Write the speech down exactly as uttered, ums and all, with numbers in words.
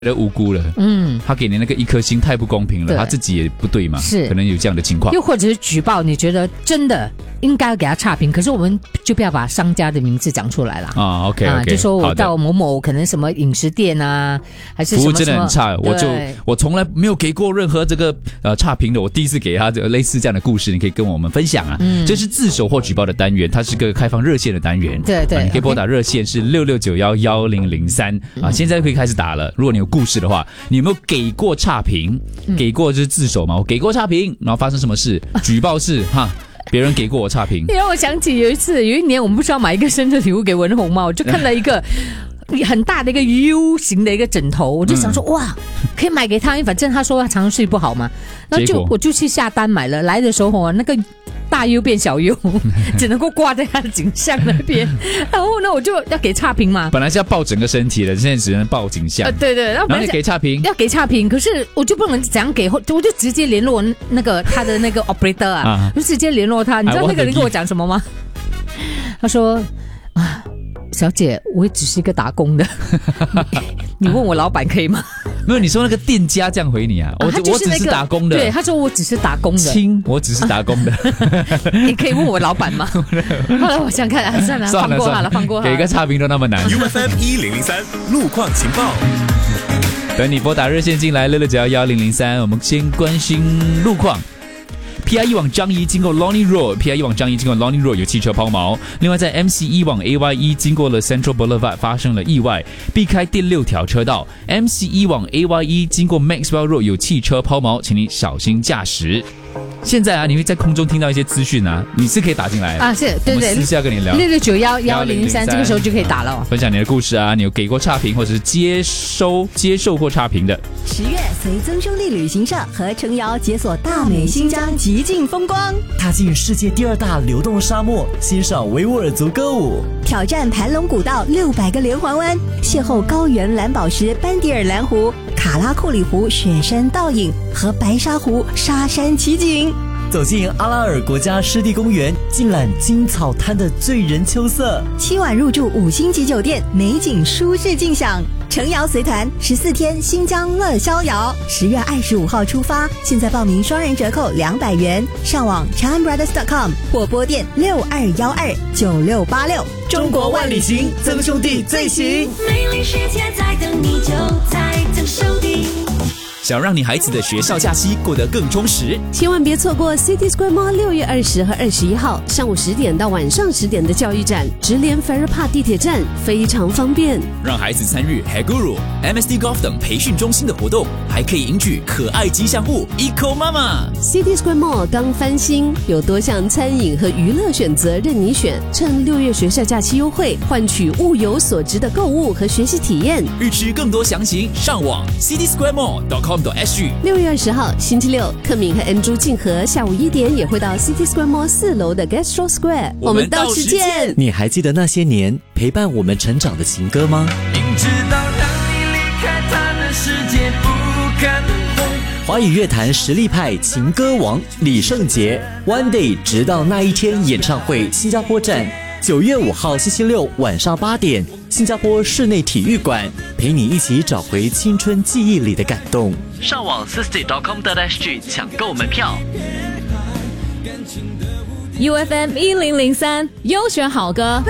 的无辜了，嗯，他给你那个一颗星太不公平了，他自己也不对嘛，是可能有这样的情况， 又或者是举报，你觉得真的应该给他差评，可是我们就不要把商家的名字讲出来了啊 ，OK OK，、啊、 就说我到某某可能什么饮食店啊，还是什么服务真的很差，我就我从来没有给过任何这个呃差评的，我第一次给他这类似这样的故事，你可以跟我们分享啊，嗯，这是自首或举报的单元，它是个开放热线的单元， 对对、啊， 你可以拨打热线是六六九幺幺零零三啊，现在可以开始打了，如果你有故事的话，你有没有给过差评？嗯、给过就是自首嘛？我给过差评，然后发生什么事？举报是哈，别人给过我差评。 你让我想起有一次，有一年我们不是要买一个生日礼物给文红吗？我就看了一个很大的一个 U 型的一个枕头，我就想说、嗯、哇，可以买给他，反正他说他常常睡不好嘛，然后就我就去下单买了，来的时候那个。大 U 变小 U， 只能够挂在他的颈项那边，然后呢，我就要给差评嘛。 本来是要抱整个身体的，现在只能抱颈项。呃， 对对，然后然后你给差评， 要给差评，可是我就不能怎样给，我就直接联络那个他的那个 operator 啊，啊就直接联络他。你知道那个人跟我讲什么吗？他说啊，小姐，我也只是一个打工的，你问我老板可以吗？ 没有，你说那个店家这样回你啊？我、啊那個、我只是打工的。 对，他说我只是打工的。 亲，我只是打工的。 你可以问我老板吗？后来我想看，啊、算了， 算了， 放过他了，放过他了。 给个差评都那么难。 U F M 一零零三路况情报。 等你拨打热线进来，六六九幺幺零零三，我们先关心路况。P I E 往樟宜经过 Lornie Road，P I E 往樟宜经过 Lornie Road 有汽车抛锚。另外在 M C E 往 A Y E 经过了 Central Boulevard 发生了意外，避开第六条车道。M C E 往 A Y E 经过 Maxwell Road 有汽车抛锚，请你小心驾驶。现在啊，你会在空中听到一些资讯啊，你是可以打进来啊，是对对， 私下跟你聊六六九幺幺零零三，这个时候就可以打了、哦。 分享你的故事啊，你有给过差评或者是接收接受过差评的。 十月，随曾兄弟旅行社和程瑶解锁大美新疆极尽风光， 踏进世界第二大流动沙漠，欣赏维吾尔族歌舞， 挑战盘龙古道六百个连环弯，邂逅高原蓝宝石班迪尔蓝湖、卡拉库里湖雪山倒影和白沙湖沙山奇景。 走进阿拉尔国家湿地公园，尽览金草滩的醉人秋色。 七晚入住五星级酒店，美景舒适尽享。程瑶随团十四天新疆乐逍遥，十月二十五号出发，现在报名双人折扣两百元。上网 chime brothers dot com 或拨电六二幺二九六八六。 中国万里行，曾兄弟最行。 美丽世界在等你，就在曾兄弟。 想让你孩子的学校假期过得更充实， 千万别错过 City Square Mall 六月二十和二十一号上午十点到晚上十点的教育展，直连 Farrer Park 地铁站，非常方便。 让孩子参与 Haguru、M S D Golf 等培训中心的活动，还可以赢取可爱吉祥物 Eco Mama。 City Square Mall 刚翻新，有多项餐饮和娱乐选择任你选。趁六月学校假期优惠，换取物有所值的购物和学习体验。 预知更多详情，上网 city square mall dot com。 六月二十号星期六，克敏和 Andrew 静和下午一点也会到 City Square Mall 四楼的 Gastro Square， 我们到时见。 你还记得那些年陪伴我们成长的情歌吗？ 明知道让你离开他的世界不可能。 华语乐坛实力派情歌王李圣杰 One Day 直到那一天演唱会新加坡站，九月五号星期六晚上八点，新加坡室内体育馆，陪你一起找回青春记忆里的感动。 上网 sixty dot com dot s g 抢购门票。 U F M 一零零三优选好歌。